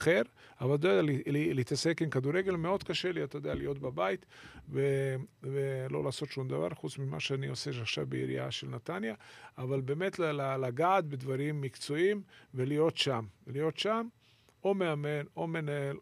אחר, אבל אתה יודע, להתעסק עם כדורגל מאוד קשה לי, אתה יודע, להיות בבית ולא לעשות שום דבר, חוץ ממה שאני עושה עכשיו בעירייה של נתניה, אבל באמת לגעת בדברים מקצועיים ולהיות שם. להיות שם, או מאמן, או מנהל,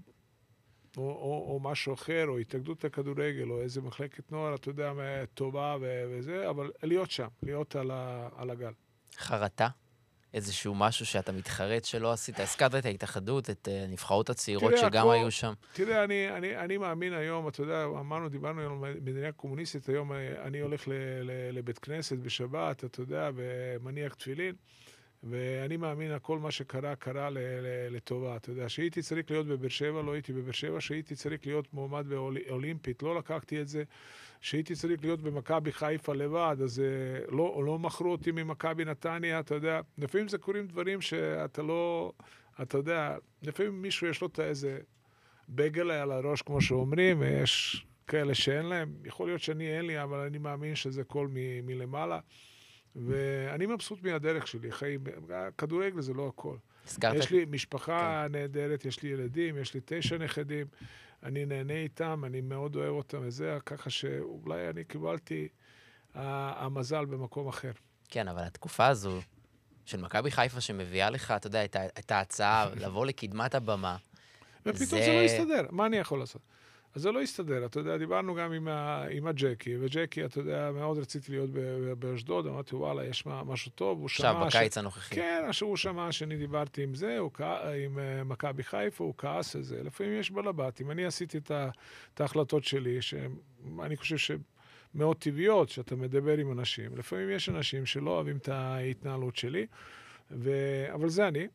או משהו אחר, או התאגדות לכדורגל, או איזה מחלקת נוער, אתה יודע, טובה וזה, אבל להיות שם, להיות על הגל. חרטה? איזשהו משהו שאתה מתחרט שלא עשית? הזכרת את ההתאחדות, את נבחרות הצעירות שגם היו שם. תראה, אני מאמין היום, אתה יודע, דיברנו היום על מדינה קומוניסטית, היום אני הולך לבית כנסת בשבת, אתה יודע, ומניח תפילין, ואני מאמין, כל מה שקרה, קרה לטובה. אתה יודע, שהייתי צריך להיות בבאר שבע, לא הייתי בבאר שבע, שהייתי צריך להיות מועמד באולימפית, לא לקחתי את זה, שהייתי צריך להיות במכבי חיפה לבד, אז לא מכרו אותי ממכבי נתניה, אתה יודע, לפעמים זה קורים דברים שאתה לא, אתה יודע, לפעמים מישהו יש לו איזה בגל על הראש, כמו שאומרים, ויש כאלה שאין להם, יכול להיות שאני אין לי, אבל אני מאמין שזה כל מלמעלה. ואני מבסוט מהדרך שלי, חיים, כדורגל זה לא הכל. יש לי משפחה נהדרת, יש לי ילדים, יש לי 9 נכדים, אני נהנה איתם, אני מאוד אוהב אותם וזה, ככה שאולי אני קיבלתי המזל במקום אחר. כן, אבל התקופה הזו של מכבי חיפה שמביאה לך, אתה יודע, את ההצעה לבוא לקדמת הבמה. ופתאום זה לא יסתדר, מה אני יכול לעשות? אז זה לא יסתדר, אתה יודע, דיברנו גם עם הג'קי, וג'קי, אתה יודע, מאוד רציתי להיות באשדוד, אמרתי, וואלה, יש משהו טוב, הוא שמע... עכשיו, בקיץ הנוכחי. כן, הוא שמע שאני דיברתי עם זה, עם מכבי חיפה, הוא כעס על זה, לפעמים יש בלבטים, אני עשיתי את ההחלטות שלי, שאני חושב שמאוד טבעיות, שאתה מדבר עם אנשים, לפעמים יש אנשים שלא אוהבים את ההתנהלות שלי, אבל זה אני.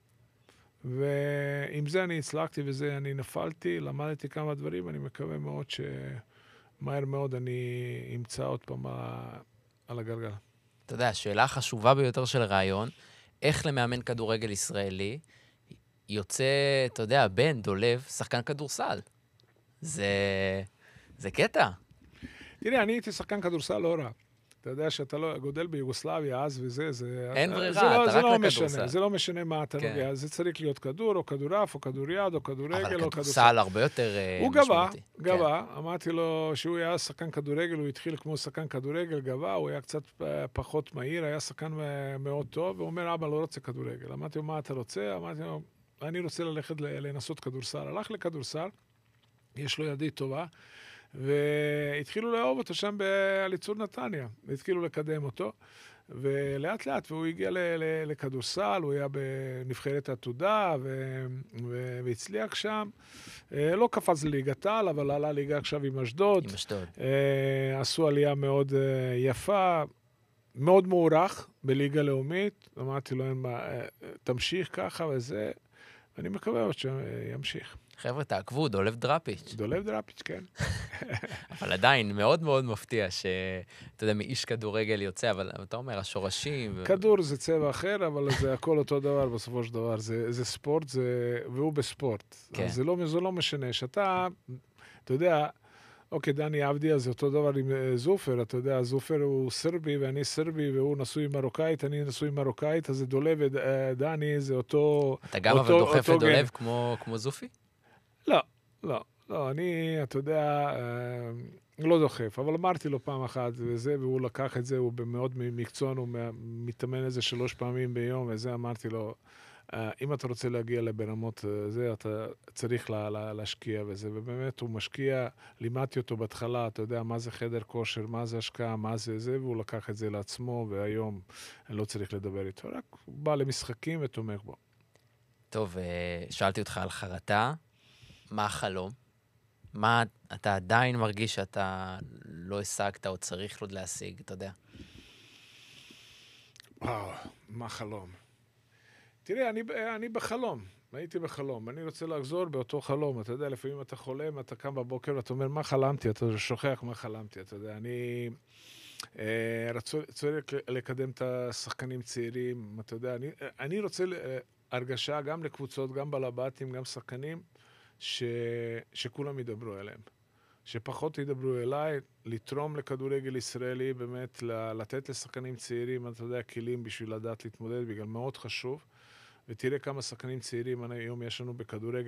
ועם זה אני הצלחתי וזה אני נפלתי, למדתי כמה דברים, אני מקווה מאוד שמהר מאוד אני אמצא עוד פעם על הגלגל. אתה יודע, השאלה החשובה ביותר של רעיון, איך למאמן כדורגל ישראלי יוצא, אתה יודע, בן, דולב, שחקן כדורסל. זה קטע. תראה, אני הייתי שחקן כדורסל לא רע. אתה יודע שאתה לא גודל ביוגוסלביה אז וזה, אין ברירה, אתה רק לכדורסל. זה לא משנה מה אתה נוגע, זה צריך להיות כדור, או כדורף, או כדוריד, או כדורגל, או כדורסל. אבל הכדורסל הרבה יותר משמעותי. הוא גבה, אמרתי לו שהוא היה שחקן כדורגל, הוא התחיל כמו שחקן כדורגל, גבה, הוא היה קצת פחות מהיר, היה שחקן מאוד טוב, והוא אומר, אבא, לא רוצה כדורגל. אמרתי לו, מה אתה רוצה? אמרתי לו, אני רוצה ללכת לנסות כדורסל. הלך לכדורסל, יש לו ידי טובה, והתחילו לאהוב אותו שם באליצור נתניה, והתחילו לקדם אותו, ולאט לאט, והוא הגיע לכדורסל, הוא היה בנבחרת העתודה, והצליח שם, לא קפץ לליגת העל, אבל עלה ליגה עכשיו עם אשדוד. עם אשדוד. עשו עלייה מאוד יפה, מאוד מוערך בליגה לאומית, אמרתי לו, תמשיך ככה וזה, אני מקווה עוד שימשיך. חבר'ה, תעקבו, דולב דראפיץ'. דולב דראפיץ', כן. אבל עדיין, מאוד מאוד מפתיע שאתה יודע, מאיש כדורגל יוצא, אבל אתה אומר, השורשים... כדור זה צבע אחר, אבל זה הכל אותו דבר בסופו של דבר. זה ספורט, והוא בספורט. כן. אז זה לא משנה. שאתה, אתה יודע, אוקיי, דני עבדיה זה אותו דבר עם זופר, אתה יודע, זופר הוא סרבי ואני סרבי, והוא נשוי מרוקאית, אני נשוי מרוקאית, אז זה דולב ודני, זה אותו... אתה גם אבל דוחף את דולב כמו זופי? לא, אני, אתה יודע, לא דוחף, אבל אמרתי לו פעם אחת וזה, והוא לקח את זה, הוא מאוד מקצוען, הוא מתאמן איזה 3 פעמים ביום, וזה אמרתי לו, אם אתה רוצה להגיע ברמות זה, אתה צריך להשקיע וזה, ובאמת הוא משקיע, לימדתי אותו בהתחלה, אתה יודע, מה זה חדר כושר, מה זה השקעה, מה זה זה, והוא לקח את זה לעצמו, והיום אני לא צריך לדבר איתו, רק הוא בא למשחקים ותומך בו. טוב, שאלתי אותך על חרטה, מה החלום? מה אתה עדיין מרגיש שאתה לא השגת או צריך עוד להשיג, אתה יודע? וואו, מה חלום? תראה, אני בחלום, הייתי בחלום, אני רוצה לחזור באותו חלום, אתה יודע, לפעמים אתה חולם, אתה קם בבוקר ואתה אומר, מה חלמתי? אתה שוכח מה חלמתי, אתה יודע, אני רוצה לקדם את השחקנים צעירים, אתה יודע, אני רוצה הרגשה גם לקבוצות, גם בלבטים, גם שחקנים, שכולם ידברו אליהם. שפחות ידברו אליי, לתרום לכדורגל ישראלי, באמת לתת לשחקנים צעירים, אתה יודע, כלים בשביל לדעת להתמודד, בגלל מאוד חשוב. ותראה כמה שחקנים צעירים היום יש לנו בכדורגל.